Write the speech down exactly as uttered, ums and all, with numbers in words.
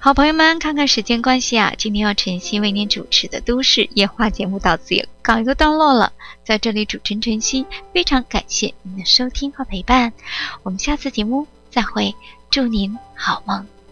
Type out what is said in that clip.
好朋友们，看看时间关系啊，今天要晨曦为您主持的都市夜话节目到此也告一个段落了。在这里主持人晨曦非常感谢您的收听和陪伴，我们下次节目再会，祝您好梦。